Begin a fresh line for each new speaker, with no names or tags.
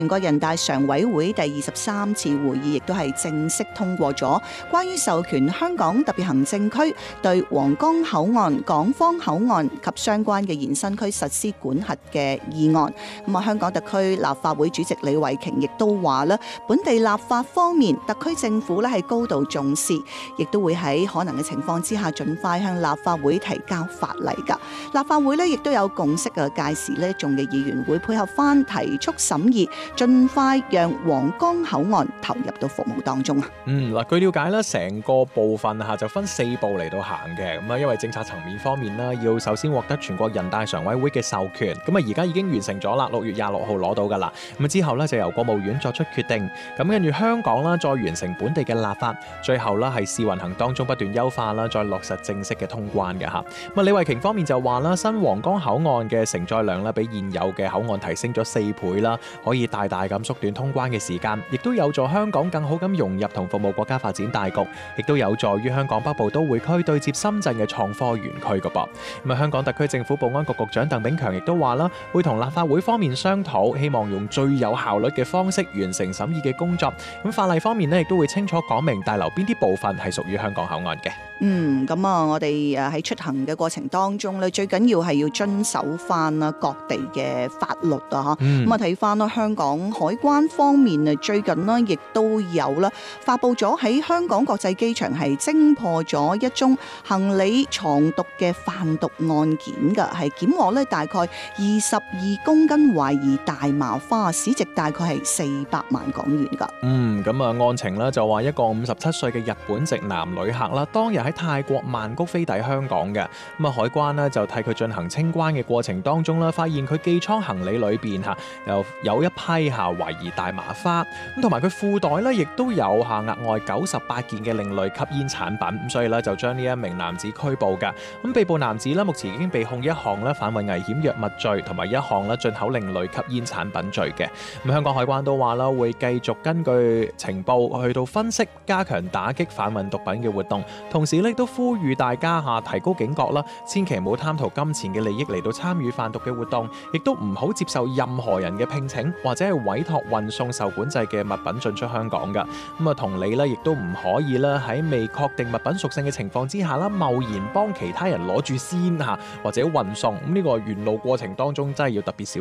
全國人大常委會第23次會議亦都係正式通過咗關於授權香港特別行政區對皇崗口岸、港方口岸及相關嘅延伸區實施管轄嘅議案。香港特區立法會主席李慧瓊亦都話咧，本地立法方面，特區政府咧係高度重視，亦都會喺可能嘅情況之下，盡快向立法會提交法例㗎。立法會咧亦都有共識嘅，屆時咧眾嘅議員會配合翻提速審議，盡快讓皇崗口岸投入到服務當中啊。
據了解咧，成個部分就分4步嚟到行嘅。因為政策層面方面啦，要首先獲得全國人大常委會嘅授權。而家已經完成咗啦，6月26號攞到噶啦。之後咧就由國務院作出決定。跟住香港啦，再完成本地嘅立法，最後啦係試運行當中不斷優化啦，再落實正式嘅通關嘅嚇。李慧瓊方面就話啦，新皇崗口岸嘅承載量咧比現有嘅口岸提升咗4倍啦，可以大大咁縮短通關嘅時間，亦都有助香港更好咁融入同服務國家發展大局，亦都有助於香港北部都會區對接深圳嘅創科園區嘅噃。香港特區政府保安局局長鄧炳強亦都話啦，會同立法會方面商討，希望用最有效率嘅方式完成審議嘅工作。法例方面呢，亦都會清楚講明大樓邊啲部分係屬於香港口岸嘅。
我哋喺出行嘅過程當中咧，最緊要係要遵守翻啦各地嘅法律啊。睇翻啦，香港海關方面啊，最近呢亦都有啦發布咗喺香港國際機場係偵破咗一宗行李藏毒嘅販毒案件㗎，係檢獲咧大概22公斤懷疑大麻花，市值大概係400萬港元㗎。
案情咧就話一個57歲嘅日本籍男旅客啦，當日喺泰國曼谷飛抵香港嘅。海關呢就替佢進行清關嘅過程當中啦，發現佢寄艙行李裏邊有一批懷疑大麻花，同埋佢褲袋咧亦都有額外98件嘅另類吸煙產品，所以咧就將呢一名男子拘捕嘅。被捕男子咧目前已經被控一項咧販運危險藥物罪，同埋一項咧進口另類吸煙產品罪嘅。香港海關都話啦，會繼續根據情報去到分析，加強打擊販運毒品嘅活動，同時咧都呼籲大家提高警覺啦，千祈唔好貪圖金錢嘅利益嚟到參與販毒嘅活動，亦都唔好接受任何人嘅聘請或者係委託運送受管制嘅物品進出香港噶。同理咧，亦都唔可以啦喺未確定物品屬性嘅情況之下啦，貿然幫其他人攞住先或者運送。呢個沿路過程當中真係要特別小